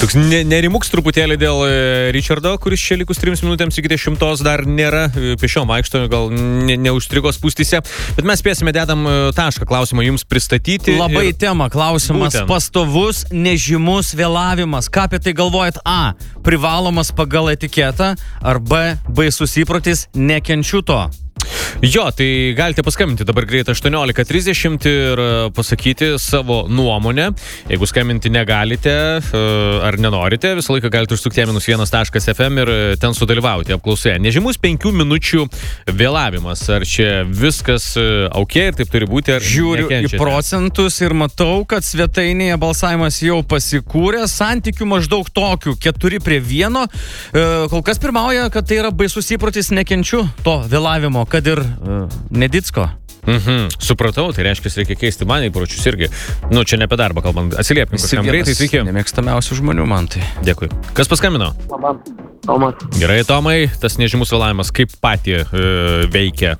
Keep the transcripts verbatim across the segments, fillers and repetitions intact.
Toks nerimuks truputėlį dėl Richardo, kuris čia likus trims minutėms iki dešimtos dar nėra pešiom vaikšto, gal ne, neužstrigo spūstyse. Bet mes spėsime, dedam tašką klausimą jums pristatyti. Labai ir... tema, klausimas būtent. Pastovus, nežymus vėlavimas. Ką apie tai galvojat? A. Privalomas pagal etiketą. Ar B. Baisus įprotis, nekenčiu to. Jo, tai galite paskambinti dabar greit aštuoniolika trisdešimt ir pasakyti savo nuomonę. Jeigu skambinti negalite ar nenorite, visą laiką galite užsukti minus vienas taškas ef em ir ten sudalyvauti apklausoje. Nežymus penkių minučių vėlavimas. Ar čia viskas ok ir taip turi būti? Ar žiūriu nekenčiate? Į procentus ir matau, kad svetainėje balsavimas jau pasikūrė. Santykių maždaug tokių, keturi prie vieno. Kol kas pirmauja, kad tai yra baisus įprotis, nekenčiu to vėlavimo, kad ir uh, nedicko. Mhm, supratau, tai reiškia, reikia keisti man įpročius irgi. Nu, čia ne apie darbą kalbant. Atsiliepim kažkam greitai, sveiki. Nemėgstamiausių žmonių man tai. Dėkui. Kas paskambino? Tomas. Gerai, Tomai, tas nežymus vėlavimas kaip patį e, veikia?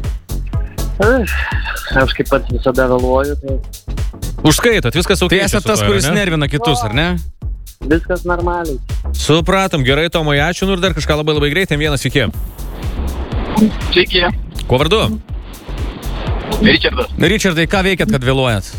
Aš kaip pats visada vėluoju, tai... Užskaitot, viskas ok. Tai esate tas, kuris nervina kitus, ar ne? Viskas normaliai. Supratom, gerai, Tomai, ačiū, nu ir dar kažką labai labai greitai, vienas iki. Sveiki. Kuo vardu? Richardas. Richardai, ką veikiat, kad vėluojat?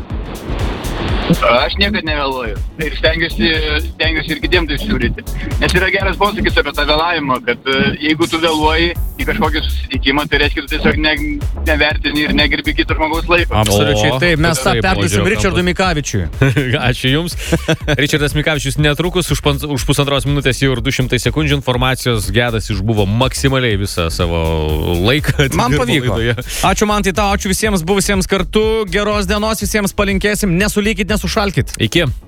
Aš niekad nevėluoju. Ir stengiuosi, stengiuosi ir kitiems tai siūlyti. Nes yra geras posakis apie tą vėlavimą, kad jeigu tu vėluoji į kažkokį susitikimą, tai reiškia, tu tiesiog ne, nevertini ir negerbi kito žmogaus laiko. Absoliučiai taip. Mes tą taip, perduosim Richardui Mikavičiui. Ačiū Jums. Richardas Mikavičius netrukus už, pan, už pusantros minutės jau ir du šimtai sekundžių informacijos. Gedas išbuvo maksimaliai visą savo laiką. Man pavyko. Laidoje. Ačiū Mantai tau, ačiū visiems buvusiems kartu. Geros dienos visiems palinkėsim. Nesulykit, nesušalkit. Iki.